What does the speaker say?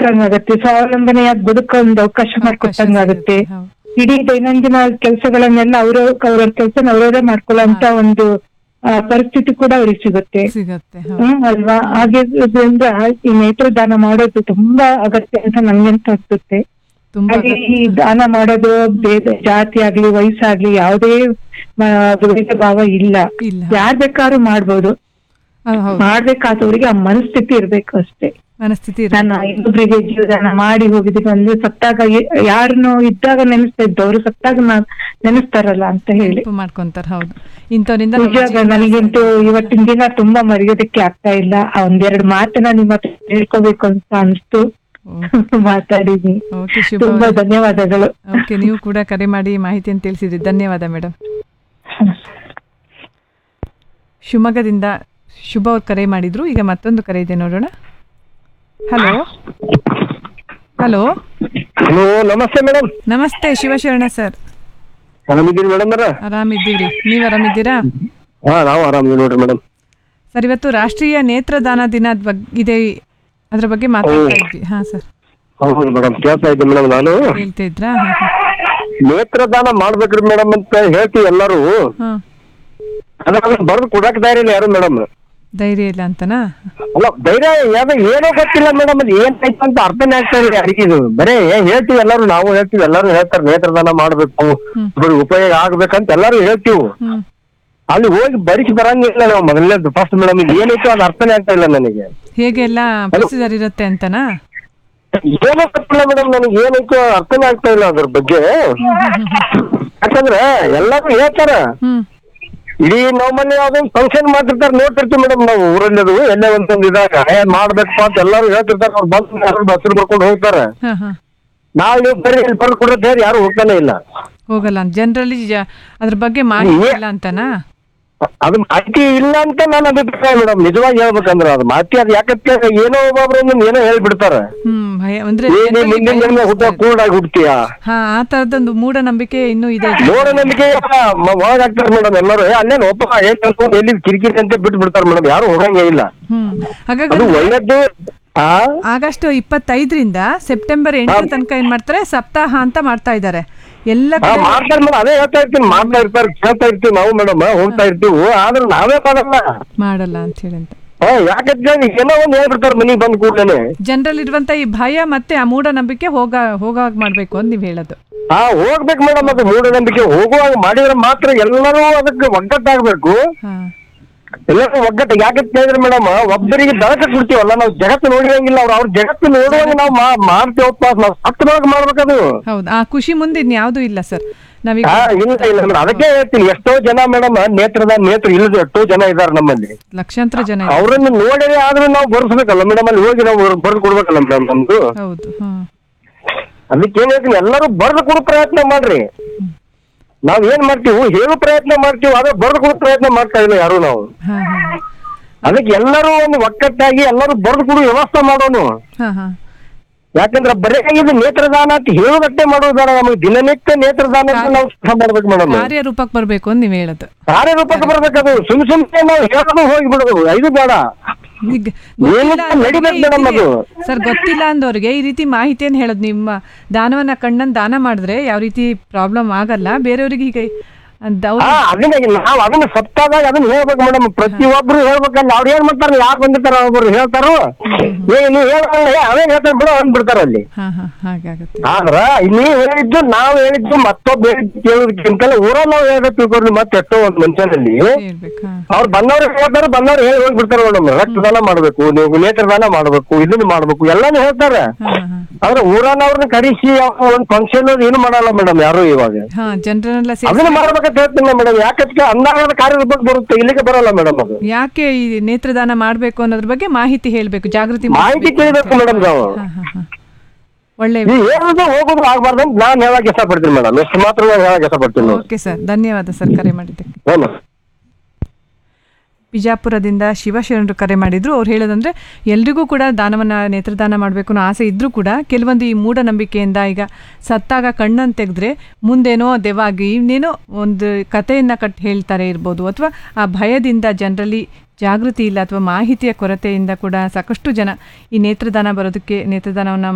ಸಿಕ್ಕಂಗಾಗತ್ತೆ, ಸ್ವಾವಲಂಬನೆಯಾಗಿ ಬದುಕೋ ಒಂದು ಅವಕಾಶ ಮಾಡ್ಕೊಟ್ಟಂಗಾಗತ್ತೆ. ಇಡೀ ದೈನಂದಿನ ಕೆಲಸಗಳನ್ನೆಲ್ಲ ಅವ್ರ ಕೆಲಸ ಅವ್ರವರೇ ಮಾಡ್ಕೊಳ್ಳೋ ಒಂದು ಪರಿಸ್ಥಿತಿ ಕೂಡ ಅವ್ರಿಗೆ ಸಿಗುತ್ತೆ. ಅಲ್ವಾ? ಹಾಗೆ ಇದ್ರಿಂದ ಈ ನೇತ್ರದಾನ ಮಾಡೋದು ತುಂಬಾ ಅಗತ್ಯ ಅಂತ ನಂಗಂತ ಅನ್ಸುತ್ತೆ. ಹಾಗೆ ಈ ದಾನ ಮಾಡೋದು ಜಾತಿ ಆಗ್ಲಿ ವಯಸ್ಸಾಗ್ಲಿ ಯಾವುದೇ ಭೇದ ಭಾವ ಇಲ್ಲ, ಯಾರ್ ಬೇಕಾದ್ರೂ ಮಾಡ್ಬೋದು. ಮಾಡ್ಬೇಕಾದವ್ರಿಗೆ ಆ ಮನಸ್ಥಿತಿ ಇರ್ಬೇಕು ಅಷ್ಟೇ. ನಾನು ಇನ್ನೊಬ್ರಿಗೆ ಜೀವದಾನ ಮಾಡಿ ಹೋಗಿದ್ದೀನಿ ಅಂದ್ರೆ ಸತ್ತಾಗ ಯಾರನ್ನು ಇದ್ದಾಗ ನೆನೆಸ್ತಾ ಇದ್ದವ್ರು ಸತ್ತಾಗ ನೆನೆಸ್ತಾರಲ್ಲ ಅಂತ ಹೇಳಿ ಮಾಡ್ಕೊಂತಾರ. ಹೌದು, ನಿಜವಾಗ ನನಗಂತೂ ಇವತ್ತಿನ ದಿನ ತುಂಬಾ ಮರೆಯೋದಕ್ಕೆ ಆಗ್ತಾ ಇಲ್ಲ. ಒಂದೆರಡು ಮಾತನ್ನ ನಿಮ್ಮ ಹತ್ರ ಹೇಳ್ಕೋಬೇಕು ಅಂತ ಅನ್ಸ್ತು, ಮಾತಾಡಿದೀನಿ. ತುಂಬಾ ಧನ್ಯವಾದಗಳು. ನೀವು ಕೂಡ ಕರೆ ಮಾಡಿ ಮಾಹಿತಿಯನ್ನು ತಿಳಿಸಿದ್ರಿ, ಧನ್ಯವಾದ ಮೇಡಮ್. ಶಿವಮೊಗ್ಗದಿಂದ ಶುಭ ಅವ್ರು ಕರೆ ಮಾಡಿದ್ರು. ಈಗ ಮತ್ತೊಂದು ಕರೆ ಇದೆ, ನೋಡೋಣ. ಹಲೋ ಹಲೋ ಹಲೋ, ನಮಸ್ತೆ ಮೇಡಮ್. ನಮಸ್ತೆ ಶಿವಶರಣ ಸರ್. ಆರಾಮಿದ್ದೀರಿ ಮೇಡಮ್? ಆರಾಮಿದ್ದೀವ್ರಿ, ನೀವ್ ಆರಾಮಿದ್ದೀರಾ? ನಾವು ಆರಾಮಿದ್ದೀವಿ ನೋಡ್ರಿ ಮೇಡಮ್. ಸರ್, ಇವತ್ತು ರಾಷ್ಟ್ರೀಯ ನೇತ್ರದಾನ ದಿನ ಇದೆ, ಅದ್ರ ಬಗ್ಗೆ ಮಾತಾಡ್ತಾ ಇದ್ವಿ. ಹಾ ಸರ್. ಹೌದು ಮೇಡಮ್, ಕೇಳ್ತಾ ಇದ್ದೆ ಮೇಡಮ್. ನಾನು ಹೇಳ್ತಾ ಇದ್ರಾ? ನೇತ್ರದಾನ ಮಾಡ್ಬೇಕ್ರಿ ಮೇಡಮ್ ಅಂತ ಹೇಳ್ತೀವಿ ಎಲ್ಲರೂ. ಅದ್ರ ಬರ್ದು ಕೊಡಕ್ ಧೈರ್ಯ ಇಲ್ಲ ಯಾರು ಮೇಡಮ್. ಧೈರ್ಯ ಇಲ್ಲ ಅಂತನಾ? ಅಲ್ಲ, ಧೈರ್ಯ ಏನೋ ಗೊತ್ತಿಲ್ಲ ಮೇಡಮ್. ಅದು ಏನಾಯ್ತು ಅಂತ ಅರ್ಥನೇ ಆಗ್ತಾ ಇದೆ ಯಾರಿಗೆ. ಇದು ಬರೇ ಹೇಳ್ತೀವಿ ಎಲ್ಲರೂ, ನಾವು ಹೇಳ್ತೀವಿ, ಎಲ್ಲರೂ ಹೇಳ್ತಾರೆ ನೇತ್ರದಾನ ಮಾಡ್ಬೇಕು, ಉಪಯೋಗ ಆಗ್ಬೇಕಂತ ಎಲ್ಲರೂ ಹೇಳ್ತೀವಿ. ಅಲ್ಲಿ ಹೋಗಿ ಬರಿಸಿ ಬರಂಗಿಲ್ಲ ನಾವು ಮೊದಲನೇದು ಫಸ್ಟ್ ಮೇಡಮ್. ಏನಾಯ್ತು ಅದು ಅರ್ಥನೇ ಆಗ್ತಾ ಇಲ್ಲ ನನಗೆ. ಹೇಗೆಲ್ಲ ಪ್ರೊಸೀಜರ್ ಇರುತ್ತೆ ಅಂತನಾ? ಏನೋ ಗೊತ್ತಿಲ್ಲ ಮೇಡಮ್, ನನಗೆ ಏನಾಯ್ತು ಅರ್ಥನೇ ಆಗ್ತಾ ಇಲ್ಲ ಅದ್ರ ಬಗ್ಗೆ. ಯಾಕಂದ್ರೆ ಎಲ್ಲರೂ ಹೇಳ್ತಾರ, ಇಡೀ ನಮ್ಮಲ್ಲಿ ಯಾವ್ದೊಂದು ಫಂಕ್ಷನ್ ಮಾಡ್ತಿರ್ತಾರೆ ನೋಡ್ತಿರ್ತೀವಿ ಮೇಡಮ್ ನಾವು ಊರಲ್ಲಿ. ಅದು ಎಲ್ಲೇ ಒಂದೊಂದು ಇದಾಗ ಮಾಡ್ಬೇಕಪ್ಪ ಅಂತ ಎಲ್ಲರೂ ಹೇಳ್ತಿರ್ತಾರೆ. ಅವ್ರು ಬಂದು ಬಸ್ರು ಬರ್ಕೊಂಡು ಹೋಗ್ತಾರೆ. ನಾವು ನೀವು ಬರೀ ಬರ್ದು ಕೊಡೋದು ಯಾರು ಹೋಗ್ತಾನೆ ಇಲ್ಲ, ಹೋಗಲ್ಲ. ಜನರಲಿ ಅದ್ರ ಬಗ್ಗೆ ಮಾಹಿತಿ ಇಲ್ಲ ಅಂತನಾ? ಅದು ಮಾಹಿತಿ ಇಲ್ಲ ಅಂತ ನಾನು ಅಭಿಪ್ರಾಯ ಮೇಡಮ್. ನಿಜವಾಗಿ ಹೇಳ್ಬೇಕಂದ್ರೆ ಅದು ಮಾಹಿತಿ ಅದು ಯಾಕಂತ ಏನೋ ಒಬ್ಬೊಬ್ರು ಏನೋ ಹೇಳ್ಬಿಡ್ತಾರ. ಮುಂದಿನ ಹುಟ್ಟ ಕೂಡಾಗಿ ಹುಡ್ತೀಯಾ, ಆ ತರದೊಂದು ಮೂಢನಂಬಿಕೆ ಇನ್ನೂ ಇದೆ. ಮೂಢನಂಬಿಕೆ ಒಳಗಾಗ್ತಾರೆ ಮೇಡಮ್ ಎಲ್ಲರೂ. ಅಲ್ಲೇನು ಒಬ್ಬ ಹೇಳ್ಕೊಂಡು ಎಲ್ಲಿ ಕಿರಿಕಿರಿ ಅಂತ ಬಿಟ್ಟು ಬಿಡ್ತಾರೆ ಮೇಡಮ್, ಯಾರು ಹೋಗಂಗೇ ಇಲ್ಲ. ಅದು ಒಳ್ಳೇದು. ಆಗಸ್ಟ್ 25ರಿಂದ ಸೆಪ್ಟೆಂಬರ್ 8 ತನಕ ಏನ್ ಮಾಡ್ತಾರೆ, ಸಪ್ತಾಹ ಅಂತ ಮಾಡ್ತಾ ಇದ್ದಾರೆ ಎಲ್ಲ ಮಾಡ್ತಾರೆ ಮೇಡಮ್. ಅದೇ ಹೇಳ್ತಾ ಇರ್ತೀನಿ, ಮಾಡ್ತಾ ಇರ್ತಾರೆ, ಕೇಳ್ತಾ ಇರ್ತೀವಿ ನಾವು ಮೇಡಮ್, ಹೋಗ್ತಾ ಇರ್ತೀವಿ. ಆದ್ರೆ ನಾವೇ ಮಾಡಲ್ಲ ಅಂತ ಹೇಳಿ ಅಂತ ಯಾಕಂದ್ರೆ ಏನೋ ಒಂದು ಹೇಳ್ಬಿಡ್ತಾರೆ ಮನೆಗೆ ಬಂದ್ ಕೂಡಲೇ. ಜನರಲ್ಲಿ ಇರುವಂತ ಈ ಭಯ ಮತ್ತೆ ಆ ಮೂಢನಂಬಿಕೆ ಹೋಗಾಗ ಮಾಡ್ಬೇಕು ಅಂತ ನೀವ್ ಹೇಳೋದು. ಹೋಗ್ಬೇಕು ಮೇಡಮ್. ಅದು ಮೂಢನಂಬಿಕೆ ಹೋಗುವಾಗ ಮಾಡಿದ್ರೆ ಮಾತ್ರ ಎಲ್ಲರೂ ಅದಕ್ಕೆ ಒಗ್ಗಟ್ಟಾಗ್ಬೇಕು. ಎಲ್ಲರೂ ಒಗ್ಗಟ್ಟು ಯಾಕಂತ ಹೇಳಿದ್ರೆ ಮೇಡಮ್, ಒಬ್ಬರಿಗೆ ಬೆಳಕ ಕೊಡ್ತೀವಲ್ಲ ನಾವು, ಜಗತ್ತು ನೋಡಿರಂಗಿಲ್ಲ. ಅವ್ರ ಜಗತ್ತು ನೋಡುವಾಗ ನಾವು ಮಾಡ್ತೇವಪ್ಪ, ನಾವು ಸತ್ತವಾಗಿ ಮಾಡ್ಬೇಕದು. ಹೌದು, ಆ ಖುಷಿ ಮುಂದೆ ಯಾವ್ದು ಇಲ್ಲ ಸರ್. ಇಲ್ಲ ಮೇಡಮ್, ಅದಕ್ಕೆ ಹೇಳ್ತೀನಿ. ಎಷ್ಟೋ ಜನ ಮೇಡಮ್ ನೇತ್ರ ಇಲ್ಲದ ಎಷ್ಟೋ ಜನ ಇದಾರೆ ನಮ್ಮಲ್ಲಿ, ಲಕ್ಷಾಂತರ ಜನ. ಅವ್ರನ್ನ ನೋಡಿದ್ರೆ ಆದ್ರೂ ನಾವು ಬರ್ಸ್ಬೇಕಲ್ಲ ಮೇಡಮ್, ಅಲ್ಲಿ ಹೋಗಿ ನಾವು ಬರ್ದು ಕೊಡ್ಬೇಕಲ್ಲ ಮೇಡಮ್ ನಮ್ದು. ಅದಕ್ಕೆ ಏನ್ ಹೇಳ್ತೀನಿ, ಎಲ್ಲರೂ ಬರ್ದು ಕೊಡೋ ಪ್ರಯತ್ನ ಮಾಡ್ರಿ. ನಾವ್ ಏನ್ ಮಾಡ್ತೀವಿ, ಹೇಳೋ ಪ್ರಯತ್ನ ಮಾಡ್ತೀವಿ, ಆದ್ರೆ ಬರ್ದು ಕೊಡೋ ಪ್ರಯತ್ನ ಮಾಡ್ತಾ ಇಲ್ಲ ಯಾರು ನಾವು. ಅದಕ್ಕೆ ಎಲ್ಲರೂ ಒಂದು ಒಕ್ಕಟ್ಟಾಗಿ ಎಲ್ಲರೂ ಬರ್ದು ಕೊಡೋ ವ್ಯವಸ್ಥೆ ಮಾಡೋನು. ಯಾಕಂದ್ರೆ ಬರೀ ಇದು ನೇತ್ರದಾನ ಅಂತ ಹೇಳೋದಟ್ಟೆ ಮಾಡೋದು ಬೇಡ, ನಮಗೆ ದಿನನಿತ್ಯ ನೇತ್ರದಾನ ನಾವು ಮಾಡ್ಬೇಕು ಮೇಡಮ್. ಕಾರ್ಯರೂಪಕ್ಕೆ ಬರ್ಬೇಕು ಅಂತ ನೀವ್ ಹೇಳೋದು. ಕಾರ್ಯರೂಪಕ್ಕೆ ಬರ್ಬೇಕದು. ಸುಮ್ಮನೆ ನಾವು ಹೇಳೋದು ಹೋಗಿ ಬಿಡೋದು, ಇದು ಬೇಡ. ಸರ್, ಗೊತ್ತಿಲ್ಲ ಅಂದವ್ರಿಗೆ ಈ ರೀತಿ ಮಾಹಿತಿಯನ್ನು ಹೇಳೋದು. ನಿಮ್ಮ ದಾನವನ್ನ ಕಣ್ಣನ್ ದಾನ ಮಾಡಿದ್ರೆ ಯಾವ ರೀತಿ ಪ್ರಾಬ್ಲಮ್ ಆಗಲ್ಲ, ಬೇರೆಯವ್ರಿಗೆ ಹೀಗೆ ನಾವ್ ಅದನ್ನ ಸತ್ತಾದಾಗ ಅದನ್ನ ಹೇಳ್ಬೇಕು ಮೇಡಮ್. ಪ್ರತಿಯೊಬ್ರು ಹೇಳ್ಬೇಕಲ್ಲ. ಅವ್ರು ಏನ್ ಮಾಡ್ತಾರ, ಯಾರು ಬಂದಿರ್ತಾರ ಒಬ್ರು ಹೇಳ್ತಾರೋ, ನೀವ್ ಅವೇ ಹೇಳ್ತಾರೆ ಬಿಡೋ ಅಂದ್ಬಿಡ್ತಾರ ಅಲ್ಲಿ. ಆದ್ರ ನೀವ್ ಹೇಳಿದ್ದು ನಾವ್ ಹೇಳಿದ್ದು ಮತ್ತೊಬ್ಬ ಕೇಳೋದಕ್ಕಿಂತಲ್ಲ ಊರಲ್ಲಿ ನಾವು ಹೇಳ್ಬೇಕು ತಿಳ್ಕೊಡ್ರಿ. ಮತ್ತೆ ಎಷ್ಟೋ ಒಂದ್ ಮನುಷ್ಯನಲ್ಲಿ ಅವ್ರು ಬಂದವ್ರು ಹೇಳ್ತಾರೆ, ಬಂದವ್ರು ಹೇಳಿ ಹೋಗ್ಬಿಡ್ತಾರ ಮೇಡಮ್. ರಕ್ತದಾನ ಮಾಡ್ಬೇಕು, ನೀವು ನೇತ್ರದಾನ ಮಾಡ್ಬೇಕು, ಇದನ್ನ ಮಾಡ್ಬೇಕು ಎಲ್ಲಾನು ಹೇಳ್ತಾರೆ. ಆದ್ರೆ ಊರನ್ನವ್ರನ್ನ ಕರೆಸಿ ಒಂದ್ ಫಂಕ್ಷನ್ ಏನು ಮಾಡಲ್ಲ ಮೇಡಮ್ ಯಾರು ಇವಾಗ. ಅದನ್ನ ಮಾಡ್ಬೇಕಂತ ಹೇಳ್ತೀನಿ ಮೇಡಮ್. ಯಾಕಂದ್ರೆ ಅಂದಾಗದ ಕಾರ್ಯರೂಪಕ್ಕೆ ಬರುತ್ತೆ, ಇಲ್ಲಿಗೆ ಬರಲ್ಲ ಮೇಡಮ್. ಅದು ಯಾಕೆ ಈ ನೇತ್ರದಾನ ಮಾಡ್ಬೇಕು ಅನ್ನೋದ್ರ ಬಗ್ಗೆ ಮಾಹಿತಿ ಹೇಳ್ಬೇಕು, ಜಾಗೃತಿ ಮಾಹಿತಿ ಕೇಳಬೇಕು ಮೇಡಮ್. ನಾವು ಒಳ್ಳೆ ಹೇಳೋದು ಹೋಗೋದು ಆಗ್ಬಾರ್ದು ಅಂತ ನಾನು ಹೇಳಕ್ ಇಷ್ಟಪಡ್ತೀನಿ ಮೇಡಮ್. ಎಷ್ಟು ಮಾತ್ರ ಹೇಳಕ್ ಇಷ್ಟಪಡ್ತೀನಿ. ಓಕೆ ಸರ್, ಧನ್ಯವಾದ ಸರ್ ಕರೆ ಮಾಡಿದ್ದಕ್ಕೆ. ಬಿಜಾಪುರದಿಂದ ಶಿವಶರಣರು ಕರೆ ಮಾಡಿದ್ರು. ಅವ್ರು ಹೇಳೋದಂದ್ರೆ ಎಲ್ರಿಗೂ ಕೂಡ ನೇತ್ರದಾನ ಮಾಡಬೇಕು ಅನ್ನೋ ಆಸೆ ಇದ್ರೂ ಕೂಡ ಕೆಲವೊಂದು ಈ ಮೂಢನಂಬಿಕೆಯಿಂದ ಈಗ ಸತ್ತಾಗ ಕಣ್ಣನ್ನು ತೆಗೆದ್ರೆ ಮುಂದೇನೋ ದೆವ್ವಾಗಿ ಇನ್ನೇನೋ ಒಂದು ಕಥೆಯನ್ನು ಹೇಳ್ತಾರೆ ಇರ್ಬೋದು, ಅಥವಾ ಆ ಭಯದಿಂದ ಜನರಲ್ಲಿ ಜಾಗೃತಿ ಇಲ್ಲ ಅಥವಾ ಮಾಹಿತಿಯ ಕೊರತೆಯಿಂದ ಕೂಡ ಸಾಕಷ್ಟು ಜನ ಈ ನೇತ್ರದಾನವನ್ನು